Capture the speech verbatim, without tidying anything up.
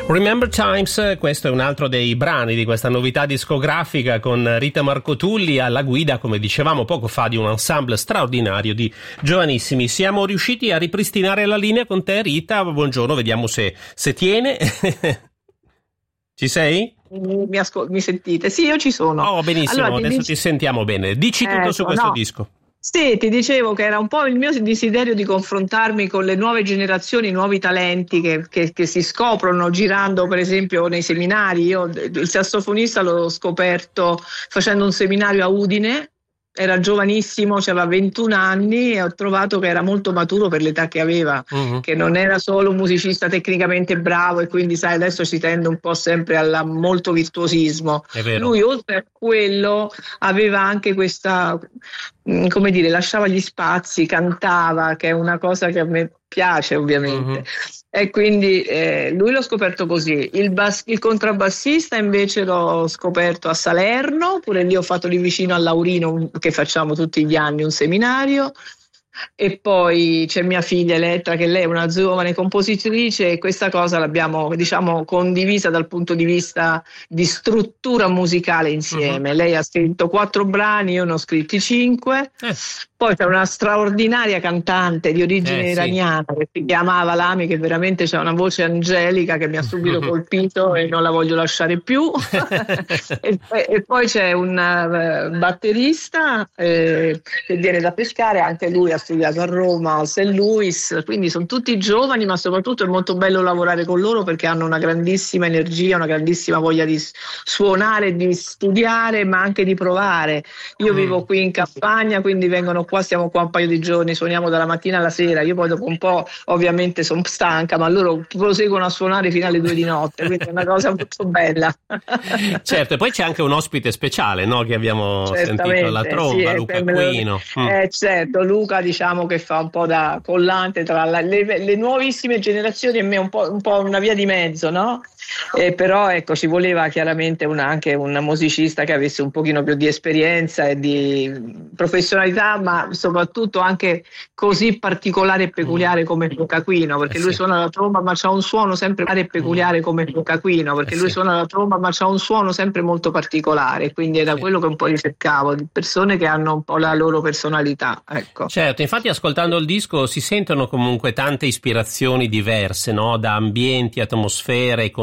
Remember Times, questo è un altro dei brani di questa novità discografica con Rita Marcotulli alla guida, come dicevamo poco fa, di un ensemble straordinario di giovanissimi. Siamo riusciti a ripristinare la linea con te, Rita. Buongiorno, vediamo se, se tiene. Ci sei? Mi, ascol- mi sentite? Sì, io ci sono. Oh, benissimo, allora, adesso dic- ti sentiamo bene. Dici tutto ecco, su questo no. disco. Sì, ti dicevo che era un po' il mio desiderio di confrontarmi con le nuove generazioni, i nuovi talenti che, che, che si scoprono girando per esempio nei seminari. Io il sassofonista l'ho scoperto facendo un seminario a Udine, era giovanissimo, aveva ventuno anni e ho trovato che era molto maturo per l'età che aveva, uh-huh. che non era solo un musicista tecnicamente bravo e quindi sai adesso si tende un po' sempre al molto virtuosismo. Lui oltre a quello aveva anche questa, come dire, lasciava gli spazi, cantava, che è una cosa che a me piace ovviamente. Uh-huh. E quindi eh, lui l'ho scoperto così. Il, bas- il contrabbassista invece l'ho scoperto a Salerno, pure lì ho fatto lì vicino a Laurino, che facciamo tutti gli anni un seminario. E poi c'è mia figlia Elettra, che lei è una giovane compositrice e questa cosa l'abbiamo, diciamo, condivisa dal punto di vista di struttura musicale insieme. Uh-huh. Lei ha scritto quattro brani, io ne ho scritti cinque. Eh. Poi c'è una straordinaria cantante di origine eh, iraniana sì. che si chiama Avalami, che veramente c'ha una voce angelica che mi ha subito colpito e non la voglio lasciare più. e, e poi c'è un uh, batterista eh, che viene da pescare, anche lui ha studiato a Roma, a Saint Louis, quindi sono tutti giovani, ma soprattutto è molto bello lavorare con loro perché hanno una grandissima energia, una grandissima voglia di suonare, di studiare, ma anche di provare. Io mm. vivo qui in campagna, quindi vengono qua, stiamo qua un paio di giorni, suoniamo dalla mattina alla sera, io poi dopo un po' ovviamente sono stanca, ma loro proseguono a suonare fino alle due di notte, quindi è una cosa molto bella. Certo, e poi c'è anche un ospite speciale, no, che abbiamo sentito alla tromba, sì, Luca Aquino. Mm. Eh, certo, Luca diciamo che fa un po' da collante tra la, le, le nuovissime generazioni e me, un po', un po' una via di mezzo, no? Eh, però ecco, ci voleva chiaramente una, anche un musicista che avesse un pochino più di esperienza e di professionalità, ma soprattutto anche così particolare e peculiare come Luca Aquino, perché eh lui sì. suona la tromba ma c'ha un suono sempre peculiare come Luca Aquino, perché eh lui sì. suona la tromba ma c'ha un suono sempre molto particolare, quindi era sì. quello che un po' ricercavo, di persone che hanno un po' la loro personalità, ecco. Certo, infatti ascoltando il disco si sentono comunque tante ispirazioni diverse, no? Da ambienti, atmosfere,